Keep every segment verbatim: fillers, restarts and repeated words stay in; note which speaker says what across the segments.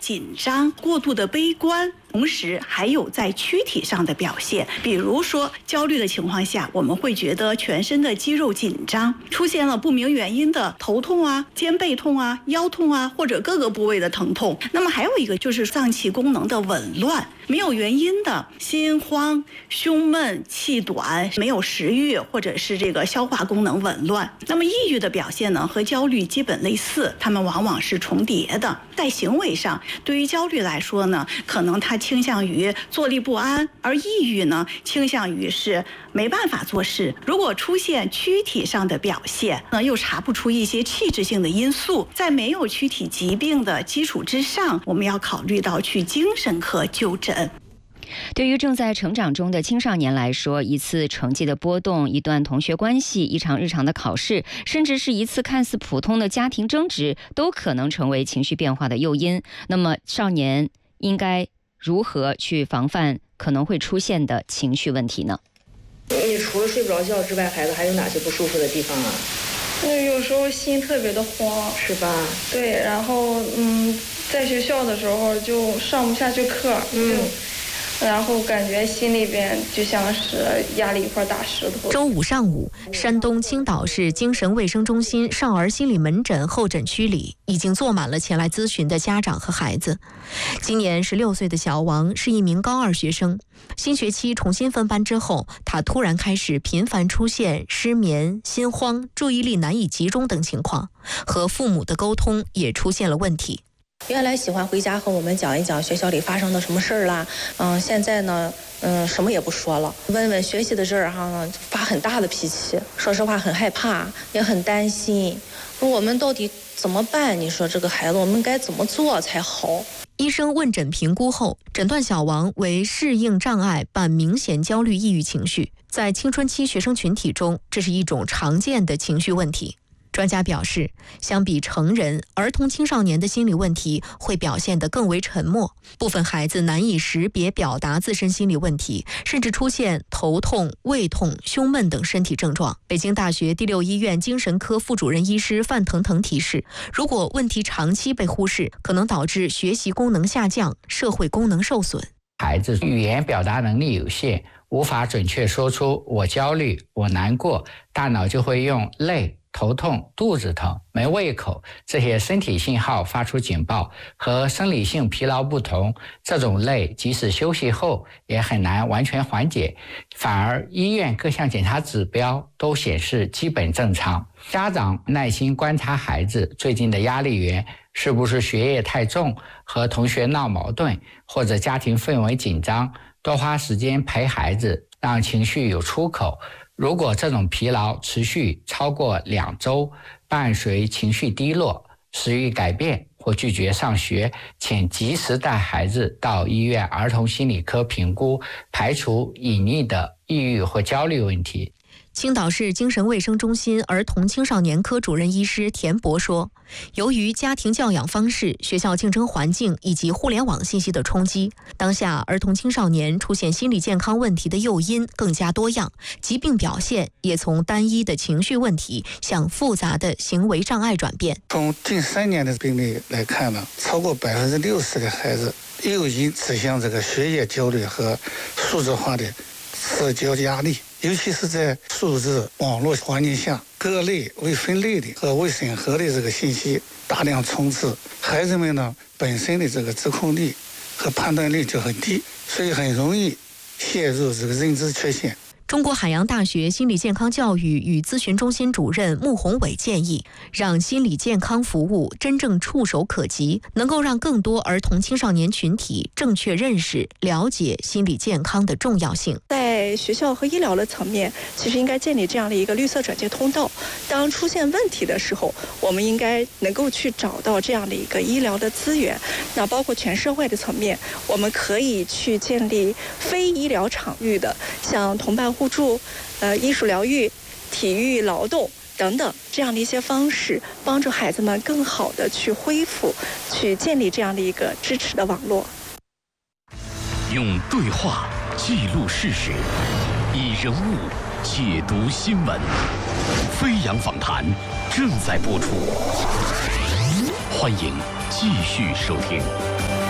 Speaker 1: 紧张、过度的悲观，同时还有在躯体上的表现。比如说焦虑的情况下，我们会觉得全身的肌肉紧张，出现了不明原因的头痛啊、肩背痛啊、腰痛啊，或者各个部位的疼痛。那么还有一个就是脏器功能的紊乱，没有原因的心慌、胸闷、气短、没有食欲，或者是这个消化功能紊乱。那么抑郁的表现呢，和焦虑基本类似，它们往往是重叠的。在行为上，对于焦虑来说呢，可能它倾向于坐立不安，而抑郁呢，倾向于是没办法做事。如果出现躯体上的表现，呢又查不出一些器质性的因素，在没有躯体疾病的基础之上，我们要考虑到去精神科就诊。
Speaker 2: 对于正在成长中的青少年来说，一次成绩的波动、一段同学关系、一场日常的考试，甚至是一次看似普通的家庭争执，都可能成为情绪变化的诱因。那么少年应该如何去防范可能会出现的情绪问题呢？
Speaker 3: 你除了睡不着觉之外，孩子还有哪些不舒服的地方啊？
Speaker 4: 嗯，有时候心特别的慌，
Speaker 3: 是吧？
Speaker 4: 对，然后嗯，在学校的时候就上不下去课，嗯。然后感觉心里边就像是压了一块大石头。
Speaker 5: 周五上午，山东青岛市精神卫生中心少儿心理门诊候诊区里已经坐满了前来咨询的家长和孩子。今年十六岁的小王是一名高二学生，新学期重新分班之后，他突然开始频繁出现失眠、心慌、注意力难以集中等情况，和父母的沟通也出现了问题。
Speaker 3: 原来喜欢回家和我们讲一讲学校里发生的什么事儿啦，嗯，现在呢，嗯，什么也不说了，问问学习的事儿哈，发很大的脾气。说实话，很害怕，也很担心。我们到底怎么办？你说这个孩子，我们该怎么做才好？
Speaker 5: 医生问诊评估后，诊断小王为适应障碍伴明显焦虑抑郁情绪，在青春期学生群体中，这是一种常见的情绪问题。专家表示，相比成人，儿童青少年的心理问题会表现得更为沉默，部分孩子难以识别表达自身心理问题，甚至出现头痛、胃痛、胸闷等身体症状。北京大学第六医院精神科副主任医师范腾腾提示，如果问题长期被忽视，可能导致学习功能下降、社会功能受损。
Speaker 6: 孩子语言表达能力有限，无法准确说出我焦虑、我难过，大脑就会用累、头痛、肚子疼、没胃口这些身体信号发出警报。和生理性疲劳不同，这种累即使休息后也很难完全缓解，反而医院各项检查指标都显示基本正常。家长耐心观察孩子最近的压力源，是不是学业太重，和同学闹矛盾，或者家庭氛围紧张，多花时间陪孩子，让情绪有出口。如果这种疲劳持续超过两周，伴随情绪低落、食欲改变或拒绝上学，请及时带孩子到医院儿童心理科评估，排除隐匿的抑郁或焦虑问题。
Speaker 5: 青岛市精神卫生中心儿童青少年科主任医师田博说，由于家庭教养方式、学校竞争环境以及互联网信息的冲击，当下儿童青少年出现心理健康问题的诱因更加多样，疾病表现也从单一的情绪问题向复杂的行为障碍转变。
Speaker 7: 从近三年的病例来看呢，超过百分之六十的孩子诱因指向这个学业焦虑和数字化的社交压力。尤其是在数字网络环境下，各类未分类的和未审核的这个信息大量充斥，孩子们呢本身的这个自控力和判断力就很低，所以很容易陷入这个认知缺陷。
Speaker 5: 中国海洋大学心理健康教育与咨询中心主任穆宏伟建议，让心理健康服务真正触手可及，能够让更多儿童青少年群体正确认识、了解心理健康的重要性。
Speaker 4: 在学校和医疗的层面，其实应该建立这样的一个绿色转介通道。当出现问题的时候，我们应该能够去找到这样的一个医疗的资源。那包括全社会的层面，我们可以去建立非医疗场域的，像同伴互助、呃艺术疗愈、体育劳动等等这样的一些方式，帮助孩子们更好的去恢复，去建立这样的一个支持的网络。
Speaker 8: 用对话记录事实，以人物解读新闻。飞扬访谈正在播出，欢迎继续收听。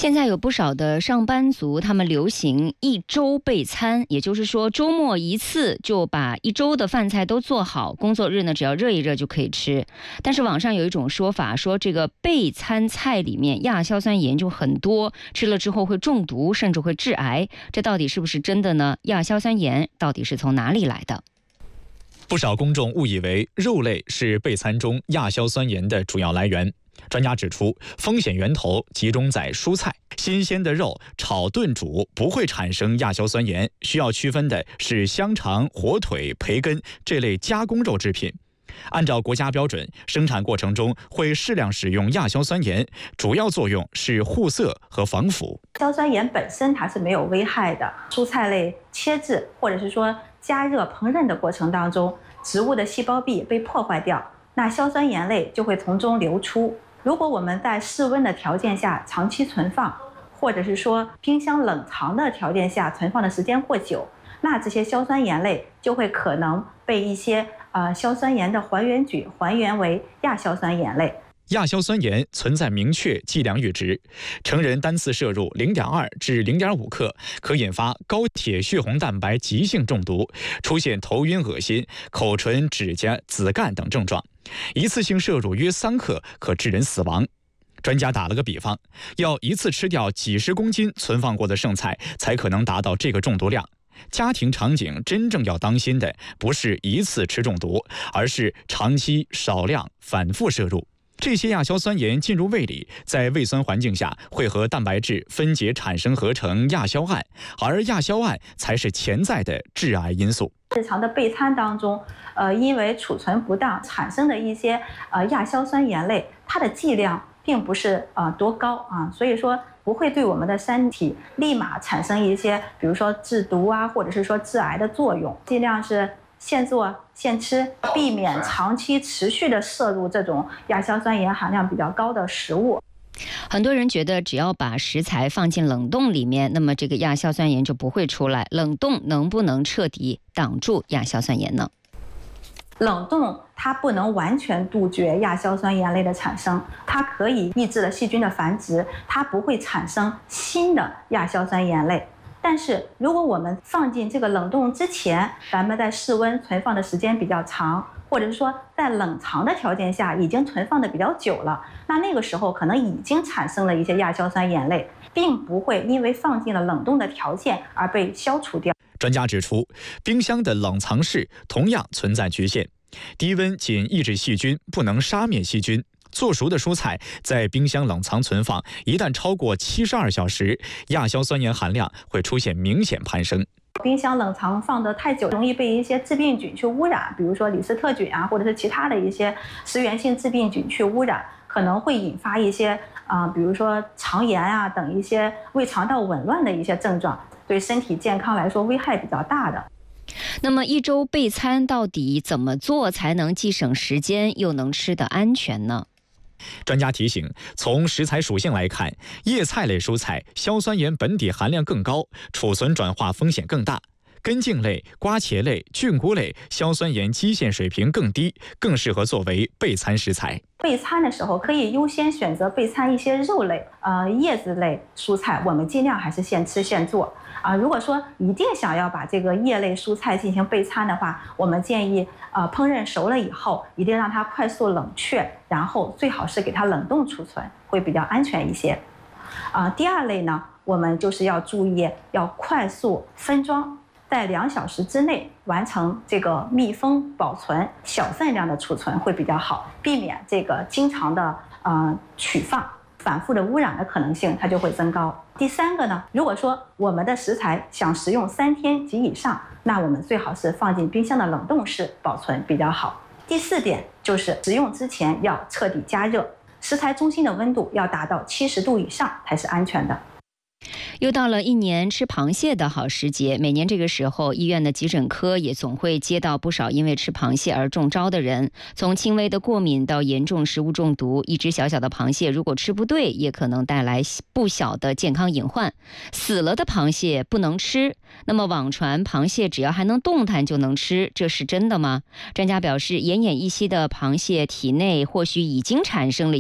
Speaker 2: 现在有不少的上班族，他们流行一周备餐，也就是说周末一次就把一周的饭菜都做好，工作日呢只要热一热就可以吃。但是网上有一种说法，说这个备餐菜里面亚硝酸盐就很多，吃了之后会中毒，甚至会致癌。这到底是不是真的呢？亚硝酸盐到底是从哪里来的？
Speaker 9: 不少公众误以为肉类是备餐中亚硝酸盐的主要来源。专家指出，风险源头集中在蔬菜，新鲜的肉炒炖煮不会产生亚硝酸盐，需要区分的是香肠、火腿、培根这类加工肉制品。按照国家标准，生产过程中会适量使用亚硝酸盐，主要作用是护色和防腐。
Speaker 10: 硝酸盐本身它是没有危害的，蔬菜类切制或者是说加热烹饪的过程当中，植物的细胞壁被破坏掉，那硝酸盐类就会从中流出。如果我们在室温的条件下长期存放，或者是说冰箱冷藏的条件下存放的时间过久，那这些硝酸盐类就会可能被一些呃硝酸盐的还原矩还原为亚硝酸盐类。
Speaker 9: 亚硝酸盐存在明确剂量阈值，成人单次摄入 零点二 至 零点五 克，可引发高铁血红蛋白急性中毒，出现头晕、恶心、口唇、指甲、子干等症状。一次性摄入约三克，可致人死亡。专家打了个比方，要一次吃掉几十公斤存放过的剩菜，才可能达到这个中毒量。家庭场景真正要当心的，不是一次吃中毒，而是长期少量反复摄入。这些亚硝酸盐进入胃里，在胃酸环境下会和蛋白质分解产生合成亚硝胺，而亚硝胺才是潜在的致癌因素。
Speaker 10: 日常的备餐当中，呃，因为储存不当产生的一些呃亚硝酸盐类，它的剂量并不是呃多高啊，所以说不会对我们的身体立马产生一些，比如说制毒啊，或者是说致癌的作用。尽量是现做现吃，避免长期持续的摄入这种亚硝酸盐含量比较高的食物。
Speaker 2: 很多人觉得只要把食材放进冷冻里面，那么这个亚硝酸盐就不会出来。冷冻能不能彻底挡住亚硝酸盐呢？
Speaker 10: 冷冻它不能完全杜绝亚硝酸盐类的产生，它可以抑制了细菌的繁殖，它不会产生新的亚硝酸盐类。但是如果我们放进这个冷冻之前，咱们在室温存放的时间比较长，或者是说在冷藏的条件下已经存放的比较久了，那那个时候可能已经产生了一些亚硝酸盐类，并不会因为放进了冷冻的条件而被消除掉。
Speaker 9: 专家指出，冰箱的冷藏室同样存在局限，低温仅抑制细菌，不能杀灭细菌。做熟的蔬菜在冰箱冷藏存放，一旦超过七十二小时，亚硝酸盐含量会出现明显攀升。
Speaker 10: 冰箱冷藏放得太久，容易被一些致病菌去污染，比如说李斯特菌啊，或者是其他的一些食源性致病菌去污染，可能会引发一些啊、呃，比如说肠炎啊等一些胃肠道紊乱的一些症状，对身体健康来说危害比较大的。
Speaker 2: 那么一周备餐到底怎么做才能既省时间又能吃得安全呢？
Speaker 9: 专家提醒，从食材属性来看，叶菜类蔬菜硝酸盐本底含量更高，储存转化风险更大；根茎类、瓜茄类、菌菇类硝酸盐基线水平更低，更适合作为备餐食材。
Speaker 10: 备餐的时候可以优先选择备餐一些肉类、呃叶子类蔬菜，我们尽量还是现吃现做啊。如果说一定想要把这个叶类蔬菜进行备餐的话，我们建议呃烹饪熟了以后，一定让它快速冷却，然后最好是给它冷冻储存，会比较安全一些。啊，第二类呢，我们就是要注意要快速分装。在两小时之内完成这个密封保存，小分量的储存会比较好，避免这个经常的呃取放、反复的污染的可能性，它就会增高。第三个呢，如果说我们的食材想食用三天及以上，那我们最好是放进冰箱的冷冻室保存比较好。第四点就是食用之前要彻底加热，食材中心的温度要达到七十度以上才是安全的。
Speaker 2: 又到了一年吃螃蟹的好时节，每年这个时候，医院的急诊科也总会接到不少因为吃螃蟹而中招的人，从轻微的过敏到严重食物中毒，一只小小的螃蟹如果吃不对，也可能带来不小的健康隐患。死了的螃蟹不能吃，那么网传螃蟹只要还能动弹就能吃，这是真的吗？专家表示，奄奄一息的螃蟹体内或许已经产生了